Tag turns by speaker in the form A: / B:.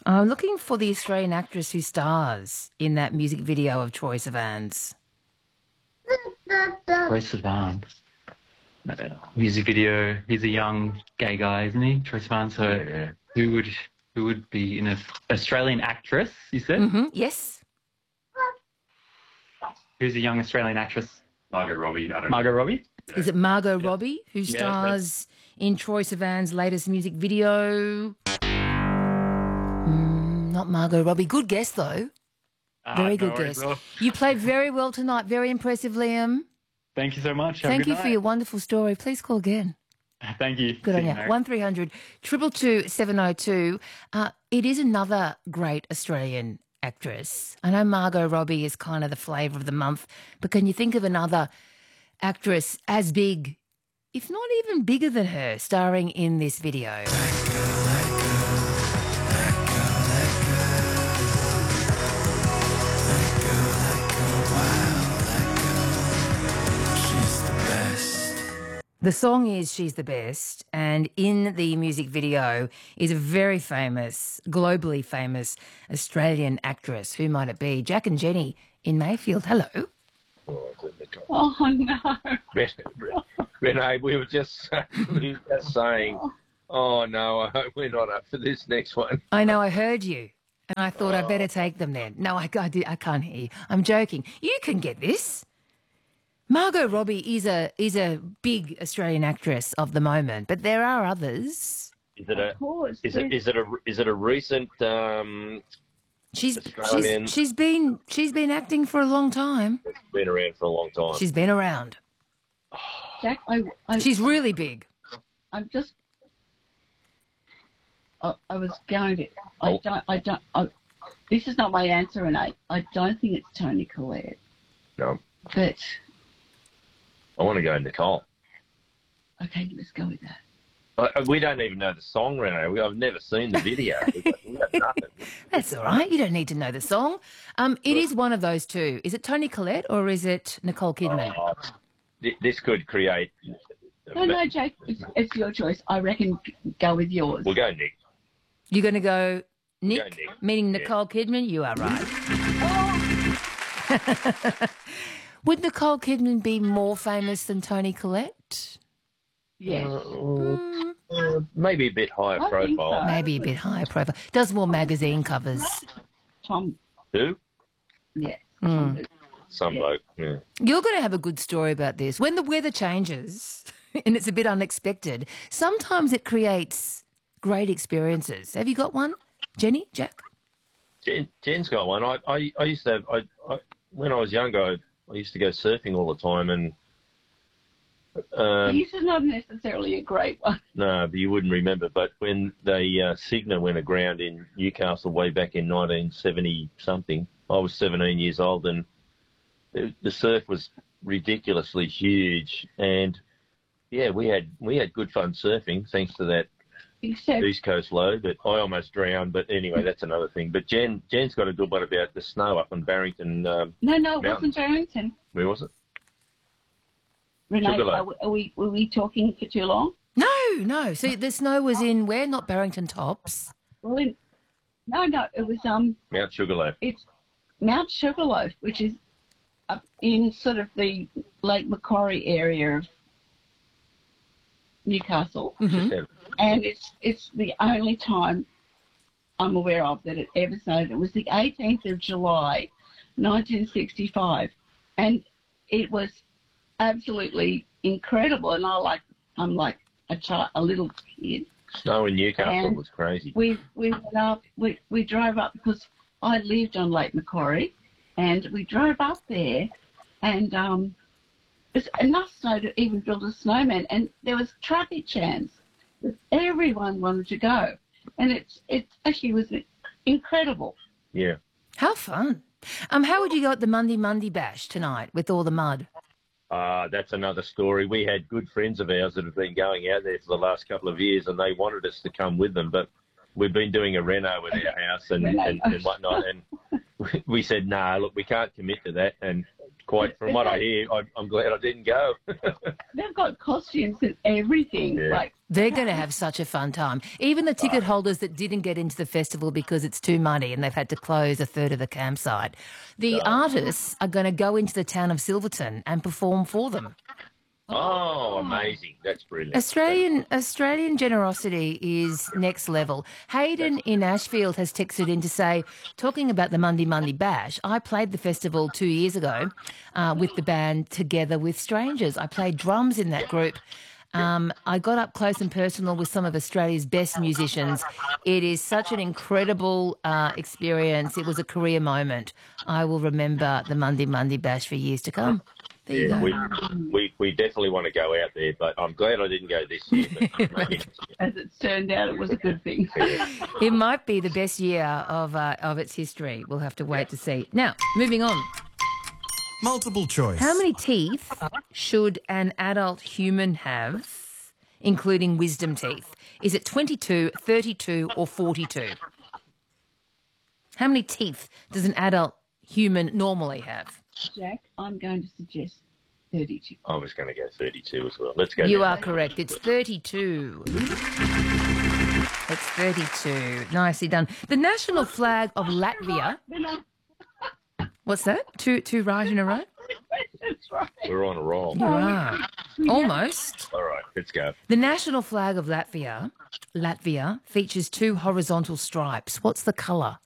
A: I'm looking for the Australian actress who stars in that music video of Troye Sivan's.
B: Troye Sivan. Music video. He's a young gay guy, isn't he? Troye Sivan. So who would be an Australian actress? You said.
A: Yes.
B: Who's a young Australian actress?
C: Margot Robbie. I don't
B: Margot
C: know.
B: Robbie.
A: Is it Margot Robbie who stars in Troye Sivan's latest music video? Not Margot Robbie. Good guess, though. Very good guess. You played very well tonight. Very impressive, Liam.
B: Thank you so much. Have a
A: Thank
B: good
A: you
B: night.
A: for your wonderful story. Please call again.
B: Thank you.
A: Good on
B: See
A: you.
B: mate.
A: 1300 222 702. It is another great Australian actress. I know Margot Robbie is kind of the flavour of the month, but can you think of another actress as big, if not even bigger than her, starring in this video? The song is She's the Best, and in the music video is a very famous, globally famous Australian actress. Who might it be? Jack and Jenny in Mayfield. Hello.
D: Oh, no.
E: Renee, we were just saying, oh, no, I hope we're not up for this next one.
A: I know, I heard you, and I thought I'd better take them then. No, I can't hear you. I'm joking. You can get this. Margot Robbie is a big Australian actress of the moment, but there are others.
E: Is it a recent Australian?
A: She's been acting for a long time.
E: Been around for a long time.
A: She's been around.
D: Jack,
A: She's really big.
D: I'm just. I was going to. This is not my answer, Renee. I don't think it's Toni Collette.
E: No.
D: But.
E: I want to go Nicole.
D: Okay, let's go with that.
E: We don't even know the song, Renee. I've never seen the video. We have nothing.
A: That's all right. You don't need to know the song. It is one of those two. Is it Toni Collette or is it Nicole Kidman?
E: This could create...
D: No, Jack, it's your choice. I reckon go with yours.
E: We'll go Nick.
A: You're going to go Nick,
E: Go Nick.
A: meaning Nicole Kidman? You are right. Would Nicole Kidman be more famous than Toni Collette?
D: Yes.
E: Maybe a bit higher
D: I think
E: profile.
D: so.
A: Maybe a bit higher profile. Does more magazine covers.
D: Tom,
E: Who?
D: yes.
E: Some bloke. Yeah.
A: You're going to have a good story about this. When the weather changes and it's a bit unexpected, sometimes it creates great experiences. Have you got one, Jenny, Jack?
E: Jen's got one. I used to have... when I was younger, I used to go surfing all the time, and
D: This is not necessarily a great one.
E: no, but you wouldn't remember. But when the Cigna went aground in Newcastle way back in 1970 something, I was 17 years old, and the surf was ridiculously huge, and yeah, we had good fun surfing thanks to that
D: Except,
E: East Coast low. But I almost drowned. But anyway, that's another thing. But Jen's got a good one about the snow up in Barrington.
D: no, it
E: Mountains.
D: wasn't Barrington.
E: Where was it?
D: Renee,
E: Sugarloaf.
D: were we talking for too long?
A: No. So the snow was in where? Not Barrington Tops.
D: Well, no, it was
E: Mount Sugarloaf.
D: it's Mount Sugarloaf, which is up in sort of the Lake Macquarie area of Newcastle,
E: Just had-
D: and it's the only time I'm aware of that it ever snowed. It was the 18th of July, 1965, and it was absolutely incredible. And I'm like a little kid.
E: Snow in Newcastle
D: And
E: was crazy.
D: We went up. We drove up because I lived on Lake Macquarie, and we drove up there, and there's enough snow to even build a snowman, and there was traffic jams. Everyone wanted to go, and it actually was incredible.
E: Yeah.
A: How fun. How would you go at the Monday Bash tonight with all the mud?
E: That's another story. We had good friends of ours that have been going out there for the last couple of years, and they wanted us to come with them, but we've been doing a reno at our house and whatnot, and we said, no, look, we can't commit to that, and quite, from what I hear, I'm glad I didn't go.
D: They've got costumes and everything.
E: Yeah.
D: Like
A: They're going to have such a fun time. Even the ticket holders that didn't get into the festival because it's too muddy and they've had to close a third of the campsite. The artists are going to go into the town of Silverton and perform for them.
E: Oh, amazing. That's brilliant.
A: Australian generosity is next level. Hayden in Ashfield has texted in to say, talking about the Monday Bash, I played the festival 2 years ago with the band Together with Strangers. I played drums in that group. I got up close and personal with some of Australia's best musicians. It is such an incredible experience. It was a career moment. I will remember the Monday Bash for years to come. There you go.
E: We definitely want to go out there, but I'm glad I didn't go this year. But maybe next year.
D: as it's turned out, it was a good thing.
A: It might be the best year of its history. We'll have to wait to see. Now, moving on.
C: Multiple choice.
A: How many teeth should an adult human have, including wisdom teeth? Is it 22, 32 or 42? How many teeth does an adult human normally have?
D: Jack, I'm going to suggest 32.
E: I was going to go 32 as well. Let's go.
A: You
E: there.
A: are correct. It's 32. It's 32. Nicely done. The national flag of Latvia. What's that? Two right in a row?
D: That's right.
E: We're on a roll.
A: You are. Almost.
E: All right, let's go.
A: The national flag of Latvia features two horizontal stripes. What's the colour?